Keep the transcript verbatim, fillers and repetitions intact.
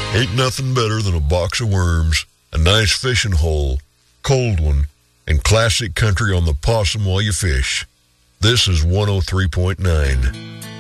Ain't nothing better than a box of worms, a nice fishing hole, cold one, and classic country on the possum while you fish. This is one oh three point nine.